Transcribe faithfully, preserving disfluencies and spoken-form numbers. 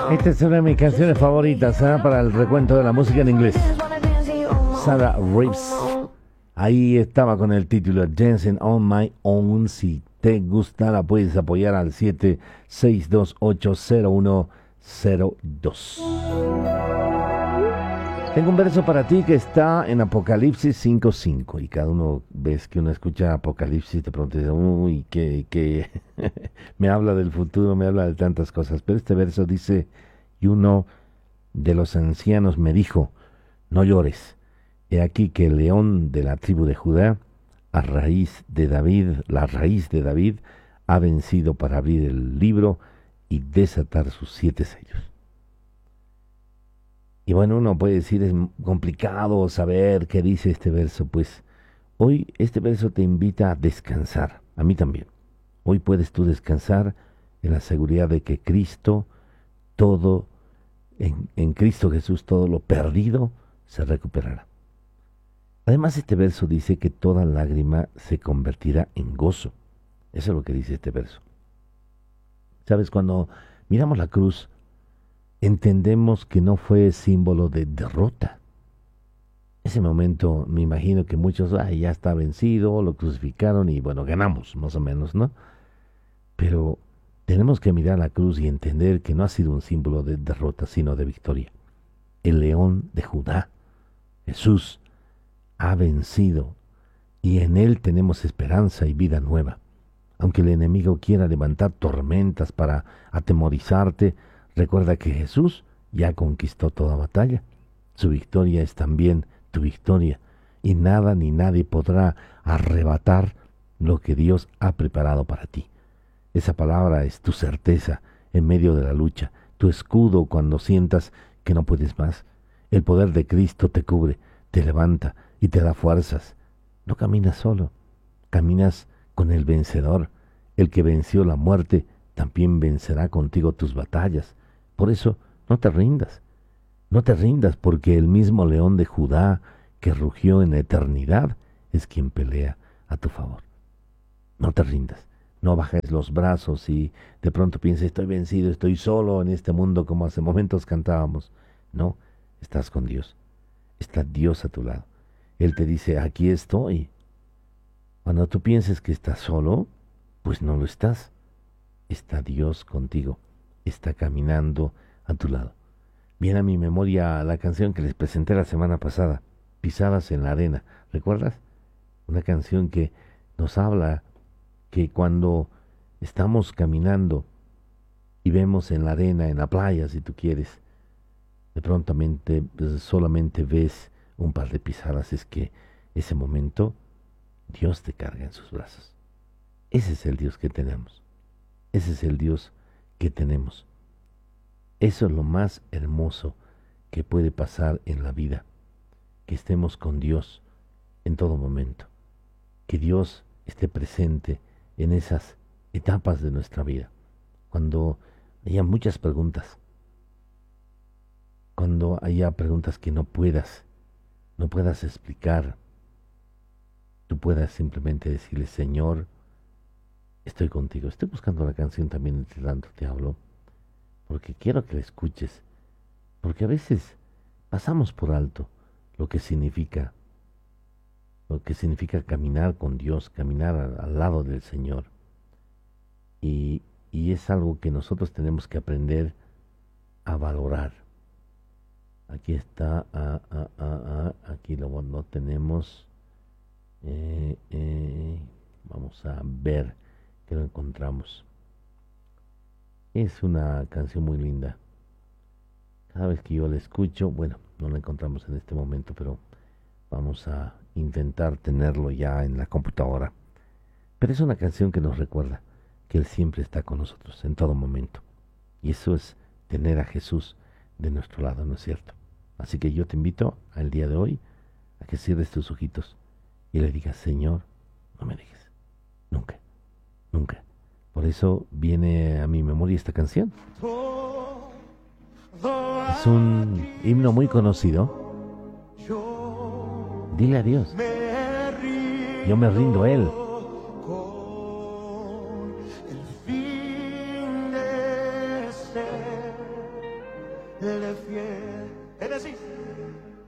Esta es una de mis canciones favoritas, ¿eh? Para el recuento de la música en inglés. Sarah Reeves. Ahí estaba con el título Dancing on My Own. Si te gusta, la puedes apoyar al siete seis dos ocho cero uno cero dos. Tengo un verso para ti que está en Apocalipsis cinco cinco. Y cada uno, ves que uno escucha Apocalipsis, te pregunta, uy, que, que me habla del futuro, me habla de tantas cosas. Pero este verso dice, y uno de los ancianos me dijo, no llores. He aquí que el león de la tribu de Judá, a raíz de David, la raíz de David, ha vencido para abrir el libro y desatar sus siete sellos. Y bueno, uno puede decir, es complicado saber qué dice este verso. Pues hoy este verso te invita a descansar, a mí también. Hoy puedes tú descansar en la seguridad de que Cristo, todo, en, en Cristo Jesús, todo lo perdido se recuperará. Además, este verso dice que toda lágrima se convertirá en gozo. Eso es lo que dice este verso. ¿Sabes? Cuando miramos la cruz, entendemos que no fue símbolo de derrota. Ese momento, me imagino que muchos, ay, ya está vencido, lo crucificaron y bueno, ganamos, más o menos, ¿no? Pero tenemos que mirar la cruz y entender que no ha sido un símbolo de derrota, sino de victoria. El león de Judá, Jesús, ha vencido y en él tenemos esperanza y vida nueva. Aunque el enemigo quiera levantar tormentas para atemorizarte, recuerda que Jesús ya conquistó toda batalla. Su victoria es también tu victoria y nada ni nadie podrá arrebatar lo que Dios ha preparado para ti. Esa palabra es tu certeza en medio de la lucha, tu escudo cuando sientas que no puedes más. El poder de Cristo te cubre, te levanta y te da fuerzas. No caminas solo, caminas con el vencedor. El que venció la muerte también vencerá contigo tus batallas. Por eso, no te rindas. No te rindas porque el mismo león de Judá que rugió en la eternidad es quien pelea a tu favor. No te rindas. No bajes los brazos y de pronto pienses, estoy vencido, estoy solo en este mundo como hace momentos cantábamos. No, estás con Dios. Está Dios a tu lado. Él te dice, aquí estoy. Cuando tú pienses que estás solo, pues no lo estás. Está Dios contigo. Está caminando a tu lado. Viene a mi memoria la canción que les presenté la semana pasada, Pisadas en la Arena. ¿Recuerdas? Una canción que nos habla que cuando estamos caminando y vemos en la arena, en la playa, si tú quieres, de prontamente pues, solamente ves un par de pisadas, es que ese momento Dios te carga en sus brazos. Ese es el Dios que tenemos. Ese es el Dios que tenemos. Eso es lo más hermoso que puede pasar en la vida, que estemos con Dios en todo momento, que Dios esté presente en esas etapas de nuestra vida, cuando haya muchas preguntas, cuando haya preguntas que no puedas, no puedas explicar, tú puedas simplemente decirle, Señor, estoy contigo. Estoy buscando la canción también entre tanto te hablo, porque quiero que la escuches, porque a veces pasamos por alto lo que significa, lo que significa caminar con Dios, caminar al, al lado del Señor. Y, y es algo que nosotros tenemos que aprender a valorar. Aquí está, ah, ah, ah, ah, aquí lo, lo tenemos. Eh, eh, vamos a ver que lo encontramos. Es una canción muy linda. Cada vez que yo la escucho, bueno, no la encontramos en este momento, pero vamos a intentar tenerlo ya en la computadora. Pero es una canción que nos recuerda que Él siempre está con nosotros en todo momento. Y eso es tener a Jesús de nuestro lado, ¿no es cierto? Así que yo te invito al día de hoy a que cierres tus ojitos y le digas, Señor, no me dejes. Nunca, nunca. Por eso viene a mi memoria esta canción. Es un himno muy conocido. Dile a Dios. Yo me rindo a Él. le fiel. Es decir,